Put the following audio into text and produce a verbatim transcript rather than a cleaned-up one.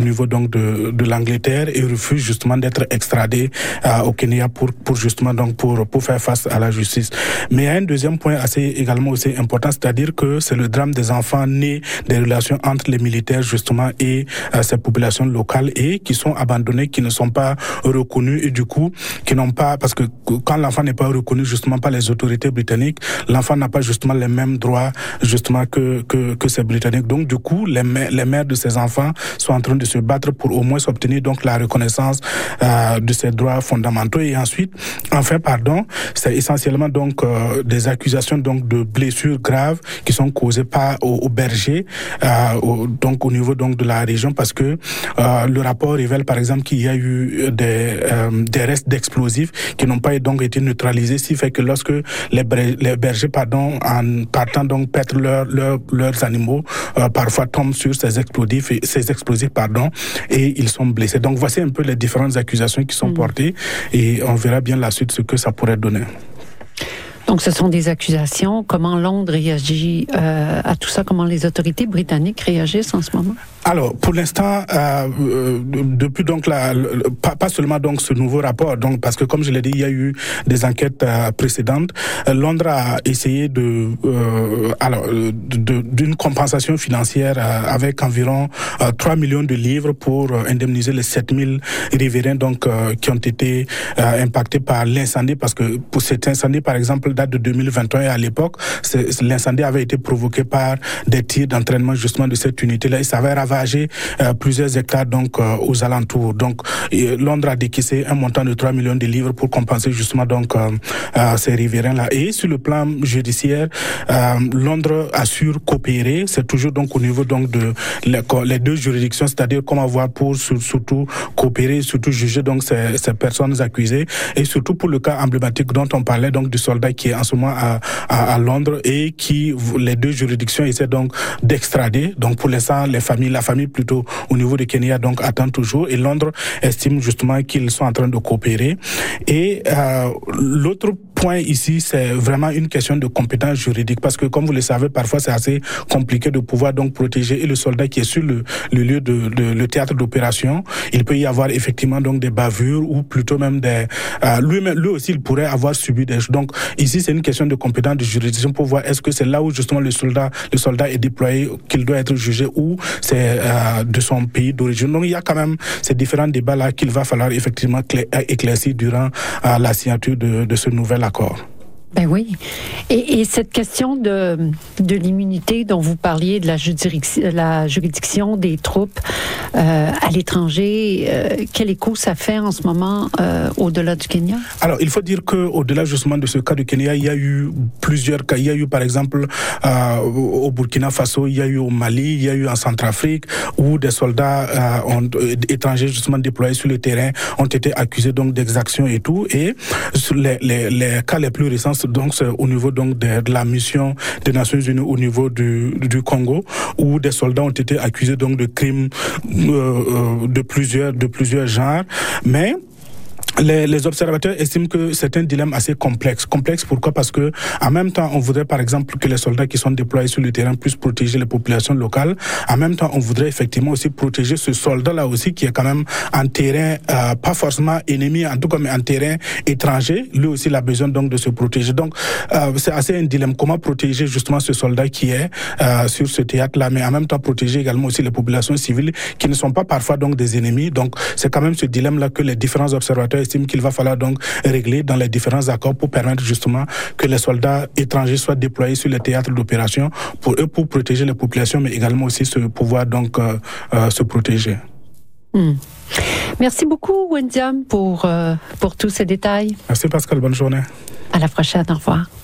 au niveau donc de, de l'Angleterre et refusent justement d'être extradés euh, au Kenya pour, pour justement donc pour, pour faire face à la justice. Mais il y a un deuxième point assez également aussi important, c'est-à-dire que c'est le drame des enfants nés des relations entre les militaires justement et euh, ces populations locales et qui sont abandonnés, qui ne sont pas reconnus et du coup qui n'ont pas, parce que quand l'enfant n'est pas reconnu justement par les autorités britanniques, l'enfant n'a pas justement les mêmes droits justement que que, que ces Britanniques. Donc du coup, les mères, les mères de ces enfants sont en train de se battre pour au moins obtenir donc la reconnaissance euh, de ces droits fondamentaux. Et ensuite, enfin pardon, c'est essentiellement donc euh, des accusations donc de blessures graves qui sont causées par aux, aux bergers euh, au, donc au niveau donc de la région, parce que euh, le rapport révèle par exemple qu'il y a eu des euh, des restes d'explosifs qui n'ont pas donc été neutralisés, ce qui fait que lorsque les, bre- les bergers pardon en partant donc perdre leur, leur, leurs animaux euh, parfois tombent sur ces explosifs et, ces explosifs pardon et ils sont blessés. Donc voici un peu les différentes accusations qui sont mmh. portées et on verra bien la suite ce que ça pourrait donner. Donc, ce sont des accusations. Comment Londres réagit euh, à tout ça? Comment les autorités britanniques réagissent en ce moment? Alors, pour l'instant, euh, euh, depuis donc la, le, pas, pas seulement donc ce nouveau rapport, donc parce que comme je l'ai dit, il y a eu des enquêtes euh, précédentes. Euh, Londres a essayé de, euh, alors, de, de, d'une compensation financière euh, avec environ euh, trois millions de livres pour euh, indemniser les sept mille riverains donc euh, qui ont été euh, impactés par l'incendie, parce que pour cet incendie, par exemple, date de deux mille vingt et un et à l'époque, c'est, l'incendie avait été provoqué par des tirs d'entraînement justement de cette unité-là et ça avait ravagé euh, plusieurs hectares donc euh, aux alentours. Donc et Londres a décaissé un montant de trois millions de livres pour compenser justement donc euh, euh, ces riverains-là. Et sur le plan judiciaire, euh, Londres assure coopérer. C'est toujours donc au niveau donc de les, les deux juridictions, c'est-à-dire comment voir pour surtout coopérer, surtout juger donc ces, ces personnes accusées et surtout pour le cas emblématique dont on parlait donc du soldat qui est en ce moment à, à, à Londres et qui les deux juridictions essaient donc d'extrader. Donc pour l'instant, les familles, la famille plutôt au niveau de Kenya donc attend toujours et Londres estime justement qu'ils sont en train de coopérer. Et euh, l'autre point ici, c'est vraiment une question de compétence juridique parce que comme vous le savez, parfois c'est assez compliqué de pouvoir donc protéger et le soldat qui est sur le, le lieu de, de le théâtre d'opération, il peut y avoir effectivement donc des bavures ou plutôt même des euh, lui lui aussi il pourrait avoir subi des donc ici c'est une question de compétence de juridiction pour voir est-ce que c'est là où justement le soldat le soldat est déployé qu'il doit être jugé ou c'est euh, de son pays d'origine. Donc il y a quand même ces différents débats là qu'il va falloir effectivement éclaircir durant euh, la signature de, de ce nouvel accord. Ben oui. Et, et cette question de, de l'immunité dont vous parliez, de la, juridiction, la juridiction des troupes euh, à l'étranger, euh, quel écho ça fait en ce moment euh, au-delà du Kenya? Alors, il faut dire qu'au-delà justement de ce cas du Kenya, il y a eu plusieurs cas. Il y a eu par exemple euh, au Burkina Faso, il y a eu au Mali, il y a eu en Centrafrique, où des soldats euh, ont, étrangers justement déployés sur le terrain ont été accusés donc d'exactions et tout. Et les, les, les cas les plus récents, donc c'est au niveau donc de, de la mission des Nations Unies au niveau du, du Congo où des soldats ont été accusés donc de crimes euh, de plusieurs de plusieurs genres, mais Les, les observateurs estiment que c'est un dilemme assez complexe. Complexe pourquoi? Parce que en même temps, on voudrait par exemple que les soldats qui sont déployés sur le terrain puissent protéger les populations locales. En même temps, on voudrait effectivement aussi protéger ce soldat-là aussi qui est quand même en terrain, euh, pas forcément ennemi, en tout cas mais en terrain étranger. Lui aussi, il a besoin donc de se protéger. Donc, euh, c'est assez un dilemme. Comment protéger justement ce soldat qui est euh, sur ce théâtre-là, mais en même temps protéger également aussi les populations civiles qui ne sont pas parfois donc des ennemis. Donc, c'est quand même ce dilemme-là que les différents observateurs estime qu'il va falloir donc régler dans les différents accords pour permettre justement que les soldats étrangers soient déployés sur les théâtres d'opération pour eux, pour protéger les populations, mais également aussi se pouvoir donc euh, euh, se protéger. Mmh. Merci beaucoup, Wendiam, pour, euh, pour tous ces détails. Merci Pascal, bonne journée. À la prochaine, au revoir.